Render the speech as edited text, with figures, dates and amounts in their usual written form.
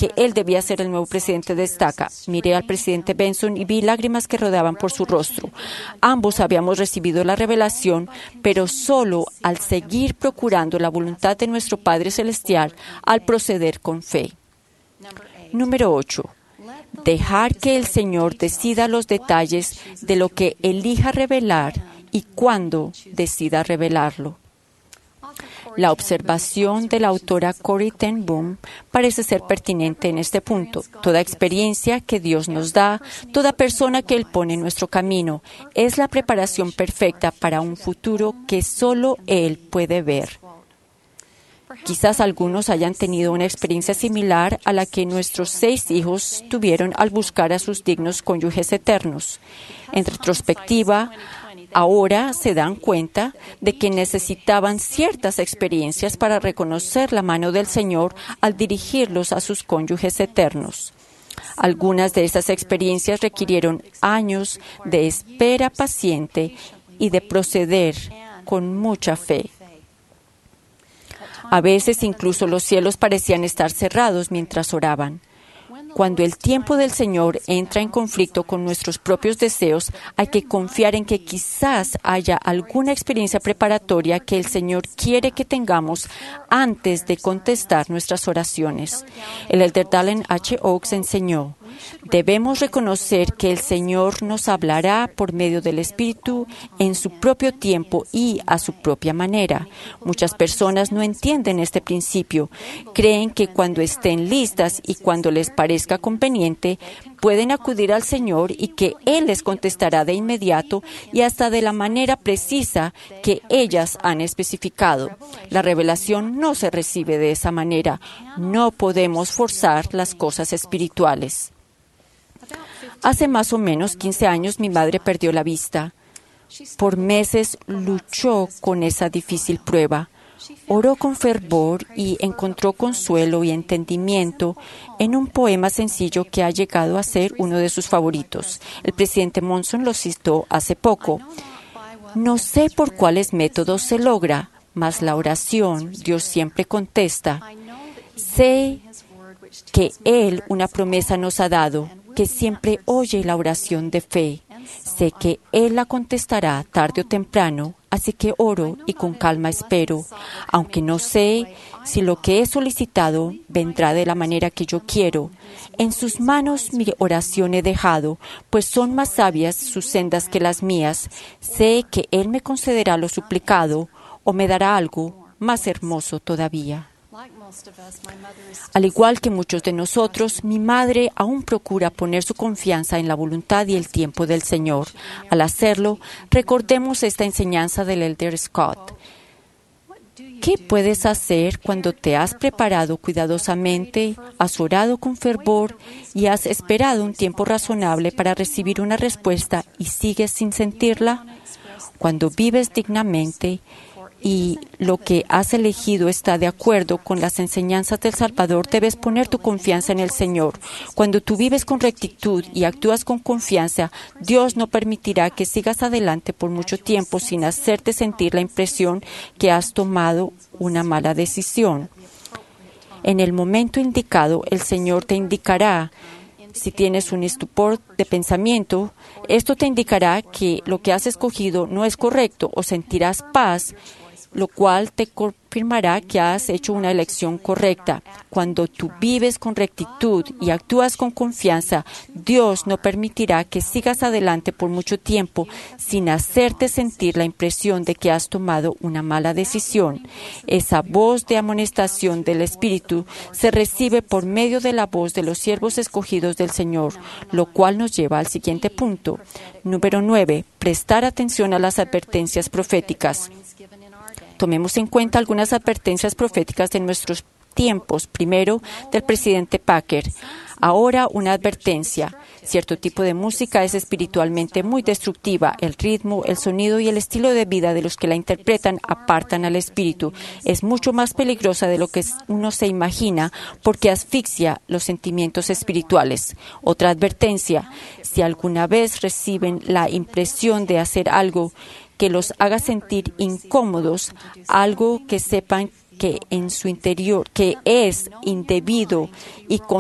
que él debía ser el nuevo presidente de DACA. Miré al presidente Benson y vi lágrimas que rodaban por su rostro. Ambos habíamos recibido la revelación, pero solo al seguir procurando la voluntad de nuestro Padre Celestial, al proceder con fe. Número 8. Dejar que el Señor decida los detalles de lo que elija revelar y cuándo decida revelarlo. La observación de la autora Corrie ten Boom parece ser pertinente en este punto. Toda experiencia que Dios nos da, toda persona que Él pone en nuestro camino, es la preparación perfecta para un futuro que solo Él puede ver. Quizás algunos hayan tenido una experiencia similar a la que nuestros 6 hijos tuvieron al buscar a sus dignos cónyuges eternos. En retrospectiva, ahora se dan cuenta de que necesitaban ciertas experiencias para reconocer la mano del Señor al dirigirlos a sus cónyuges eternos. Algunas de esas experiencias requirieron años de espera paciente y de proceder con mucha fe. A veces incluso los cielos parecían estar cerrados mientras oraban. Cuando el tiempo del Señor entra en conflicto con nuestros propios deseos, hay que confiar en que quizás haya alguna experiencia preparatoria que el Señor quiere que tengamos antes de contestar nuestras oraciones. El elder Dallin H. Oaks enseñó: debemos reconocer que el Señor nos hablará por medio del Espíritu en su propio tiempo y a su propia manera. Muchas personas no entienden este principio. Creen que cuando estén listas y cuando les parezca conveniente, pueden acudir al Señor y que Él les contestará de inmediato y hasta de la manera precisa que ellas han especificado. La revelación no se recibe de esa manera. No podemos forzar las cosas espirituales. Hace más o menos 15 años mi madre perdió la vista. Por meses luchó con esa difícil prueba. Oró con fervor y encontró consuelo y entendimiento en un poema sencillo que ha llegado a ser uno de sus favoritos. El presidente Monson lo citó hace poco. No sé por cuáles métodos se logra, mas la oración Dios siempre contesta. Sé que Él una promesa nos ha dado, que siempre oye la oración de fe. Sé que Él la contestará tarde o temprano, así que oro y con calma espero, aunque no sé si lo que he solicitado vendrá de la manera que yo quiero. En sus manos mi oración he dejado, pues son más sabias sus sendas que las mías. Sé que Él me concederá lo suplicado o me dará algo más hermoso todavía. Al igual que muchos de nosotros, mi madre aún procura poner su confianza en la voluntad y el tiempo del Señor. Al hacerlo, recordemos esta enseñanza del elder Scott. ¿Qué puedes hacer cuando te has preparado cuidadosamente, has orado con fervor y has esperado un tiempo razonable para recibir una respuesta y sigues sin sentirla? Cuando vives dignamente y lo que has elegido está de acuerdo con las enseñanzas del Salvador, debes poner tu confianza en el Señor. Cuando tú vives con rectitud y actúas con confianza, Dios no permitirá que sigas adelante por mucho tiempo sin hacerte sentir la impresión que has tomado una mala decisión. En el momento indicado, el Señor te indicará. Si tienes un estupor de pensamiento, esto te indicará que lo que has escogido no es correcto, o sentirás paz, lo cual te confirmará que has hecho una elección correcta. Cuando tú vives con rectitud y actúas con confianza, Dios no permitirá que sigas adelante por mucho tiempo sin hacerte sentir la impresión de que has tomado una mala decisión. Esa voz de amonestación del Espíritu se recibe por medio de la voz de los siervos escogidos del Señor, lo cual nos lleva al siguiente punto. Número 9. Prestar atención a las advertencias proféticas. Tomemos en cuenta algunas advertencias proféticas de nuestros tiempos. Primero, del presidente Packer. Ahora, una advertencia. Cierto tipo de música es espiritualmente muy destructiva. El ritmo, el sonido y el estilo de vida de los que la interpretan apartan al espíritu. Es mucho más peligrosa de lo que uno se imagina porque asfixia los sentimientos espirituales. Otra advertencia. Si alguna vez reciben la impresión de hacer algo que los haga sentir incómodos, algo que sepan que en su interior, que es indebido y